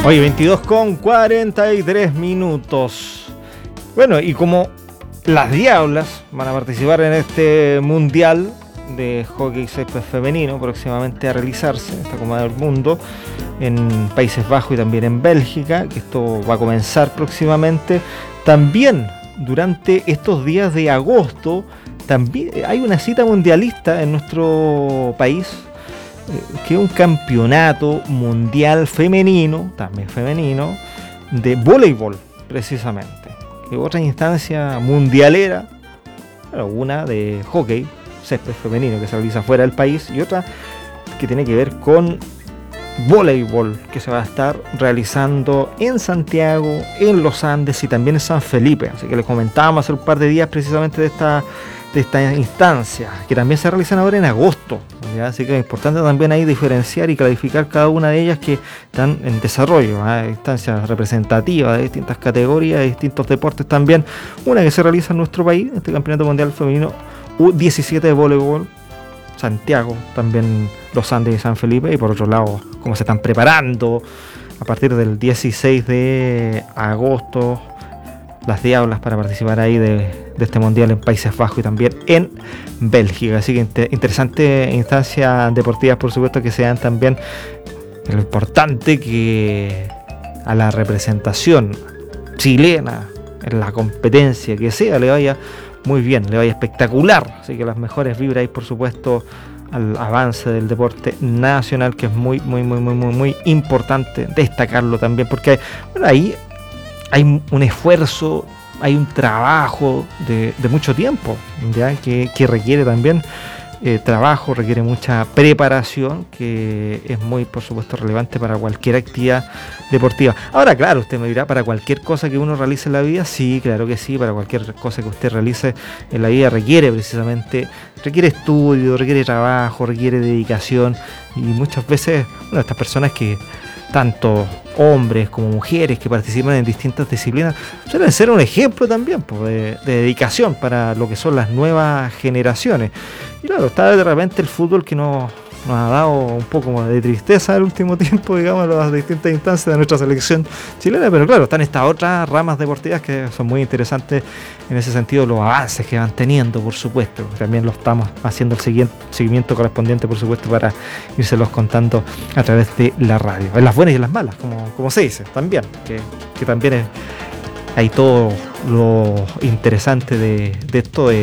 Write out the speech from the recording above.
Hoy 22:43. Bueno, y como las Diablas van a participar en este mundial de hockey césped femenino próximamente a realizarse en esta Copa del Mundo en Países Bajos y también en Bélgica, que esto va a comenzar próximamente, también durante estos días de agosto también hay una cita mundialista en nuestro país, que es un campeonato mundial femenino, también femenino, de voleibol, precisamente. Que otra instancia mundialera, bueno, una de hockey, césped femenino, que se realiza fuera del país, y otra que tiene que ver con voleibol, que se va a estar realizando en Santiago, en Los Andes y también en San Felipe. Así que les comentábamos hace un par de días precisamente de esta instancia, que también se realizan ahora en agosto, ¿ya? Así que es importante también ahí diferenciar y clarificar cada una de ellas que están en desarrollo, instancias representativas de distintas categorías, de distintos deportes también. Una que se realiza en nuestro país, este Campeonato Mundial Femenino U17 de voleibol, Santiago, también Los Andes y San Felipe, y por otro lado, cómo se están preparando a partir del 16 de agosto las Diablas para participar ahí de este mundial en Países Bajos y también en Bélgica. Así que interesante instancias deportivas, por supuesto, que se dan también. Lo importante que a la representación chilena en la competencia que sea le vaya muy bien, le vaya espectacular. Así que las mejores vibras ahí, por supuesto, al avance del deporte nacional, que es muy importante destacarlo también, porque bueno, ahí hay un esfuerzo, hay un trabajo de mucho tiempo, ¿ya? Que requiere también trabajo, requiere mucha preparación, que es muy, por supuesto, relevante para cualquier actividad deportiva. Ahora, claro, usted me dirá, para cualquier cosa que uno realice en la vida, sí, claro que sí, para cualquier cosa que usted realice en la vida requiere estudio, requiere trabajo, requiere dedicación, y muchas veces, bueno, estas personas que tanto hombres como mujeres que participan en distintas disciplinas suelen ser un ejemplo también de dedicación para lo que son las nuevas generaciones. Y claro, está de repente el fútbol que nos ha dado un poco de tristeza el último tiempo, digamos, las distintas instancias de nuestra selección chilena, pero claro, están estas otras ramas deportivas que son muy interesantes en ese sentido, los avances que van teniendo, por supuesto. También lo estamos haciendo el seguimiento correspondiente, por supuesto, para írselos contando a través de la radio, en las buenas y en las malas, como se dice también, que también hay todo lo interesante de esto,